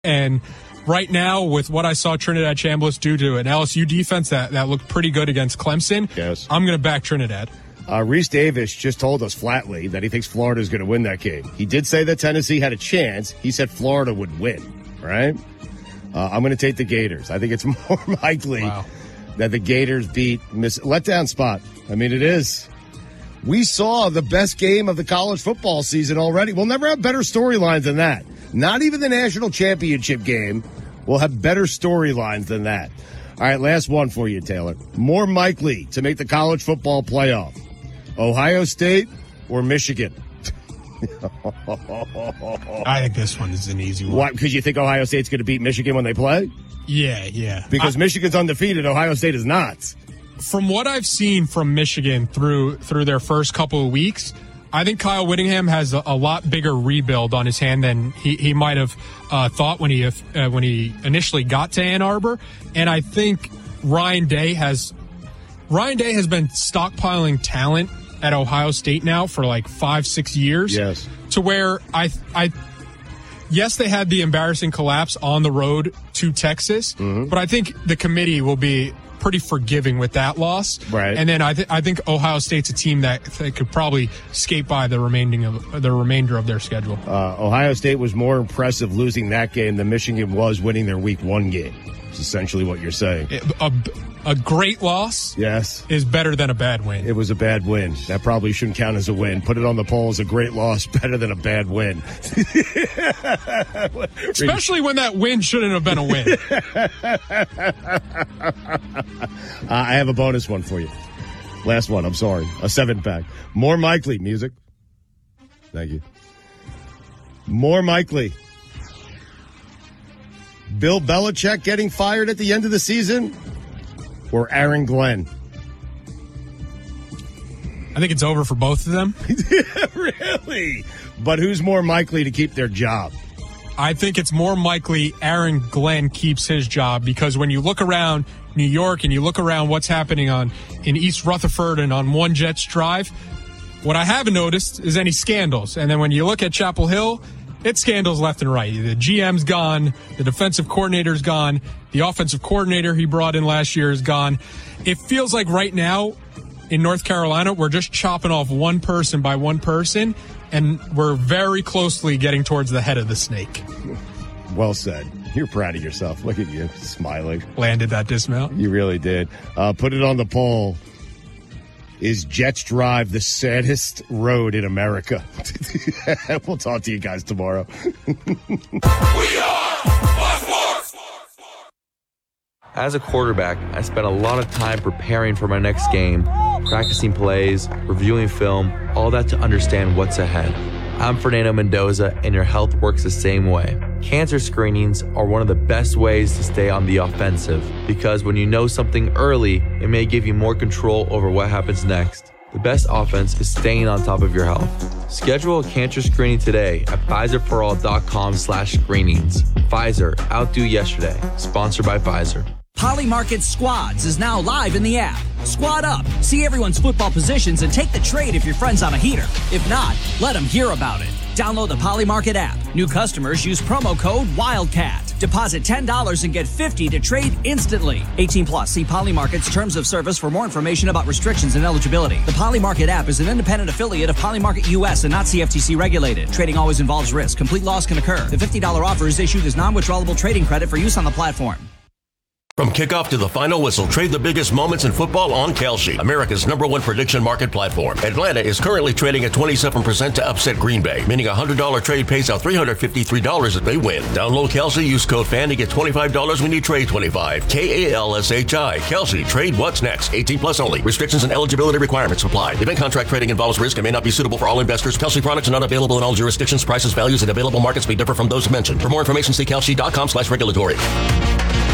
And right now, with what I saw Trinidad Chambliss do to an LSU defense that looked pretty good against Clemson, yes, I'm going to back Trinidad. Reese Davis just told us flatly that he thinks Florida is going to win that game. He did say that Tennessee had a chance. He said Florida would win, right? I'm going to take the Gators. I think it's more likely that the Gators beat letdown spot. I mean, it is. We saw the best game of the college football season already. We'll never have better storylines than that. Not even the national championship game will have better storylines than that. All right, last one for you, Taylor. More likely to make the college football playoff, Ohio State or Michigan? I think this one is an easy one. Why? Because you think Ohio State's going to beat Michigan when they play? Yeah. Because Michigan's undefeated, Ohio State is not. From what I've seen from Michigan through their first couple of weeks, I think Kyle Whittingham has a lot bigger rebuild on his hand than he might have thought when he initially got to Ann Arbor. And I think Ryan Day has been stockpiling talent at Ohio State now for like 5-6 years. Yes. To where yes, they had the embarrassing collapse on the road to Texas, but I think the committee will be pretty forgiving with that loss. Right. And then I think Ohio State's a team that could probably skate by the remainder of their schedule. Ohio State was more impressive losing that game than Michigan was winning their Week 1 game. It's essentially what you're saying. A great loss, yes, is better than a bad win. It was a bad win. That probably shouldn't count as a win. Put it on the poll as a great loss, better than a bad win. Especially when that win shouldn't have been a win. I have a bonus one for you. Last one, I'm sorry. A 7-pack. More likely, music. Thank you. More likely. Bill Belichick getting fired at the end of the season or Aaron Glenn? I think it's over for both of them. Really? But who's more likely to keep their job? I think it's more likely Aaron Glenn keeps his job because when you look around New York and you look around what's happening in East Rutherford and on One Jets Drive, what I haven't noticed is any scandals. And then when you look at Chapel Hill, it's scandals left and right. The GM's gone. The defensive coordinator's gone. The offensive coordinator he brought in last year is gone. It feels like right now in North Carolina, we're just chopping off one person by one person, and we're very closely getting towards the head of the snake. Well said. You're proud of yourself. Look at you, smiling. Landed that dismount. You really did. Put it on the poll. Is Jets Drive the saddest road in America? We'll talk to you guys tomorrow. We are Buffalo. As a quarterback, I spent a lot of time preparing for my next game, practicing plays, reviewing film, all that to understand what's ahead. I'm Fernando Mendoza, and your health works the same way. Cancer screenings are one of the best ways to stay on the offensive because when you know something early, it may give you more control over what happens next. The best offense is staying on top of your health. Schedule a cancer screening today at PfizerForAll.com/screenings. Pfizer, outdo yesterday. Sponsored by Pfizer. Poly Market Squads is now live in the app. Squad up, see everyone's football positions, and take the trade if your friend's on a heater. If not, let them hear about it. Download the Poly Market app. New customers use promo code WILDCAT. Deposit $10 and get $50 to trade instantly. 18 plus. See Poly Market's terms of service for more information about restrictions and eligibility. The Poly Market app is an independent affiliate of Poly Market US and not CFTC regulated. Trading always involves risk. Complete loss can occur. The $50 offer is issued as non-withdrawable trading credit for use on the platform. From kickoff to the final whistle, trade the biggest moments in football on Kalshi, America's #1 prediction market platform. Atlanta is currently trading at 27% to upset Green Bay, meaning a $100 trade pays out $353 if they win. Download Kalshi, use code FAN to get $25 when you trade 25. KALSHI. Kalshi. Trade what's next. 18 plus only. Restrictions and eligibility requirements apply. Event contract trading involves risk and may not be suitable for all investors. Kalshi products are not available in all jurisdictions. Prices, values, and available markets may differ from those mentioned. For more information, see kalshi.com/regulatory.